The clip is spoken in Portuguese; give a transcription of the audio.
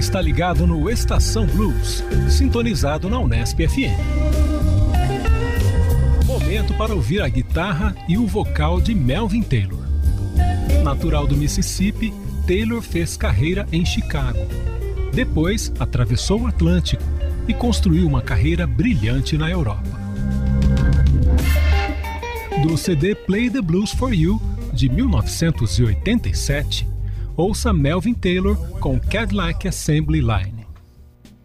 está ligado no Estação Blues, sintonizado na Unesp FM. Momento para ouvir a guitarra e o vocal de Melvin Taylor. Natural do Mississippi, Taylor fez carreira em Chicago. Depois, atravessou o Atlântico e construiu uma carreira brilhante na Europa. Do CD Play the Blues for You, de 1987, ouça Melvin Taylor com Cadillac Assembly Line.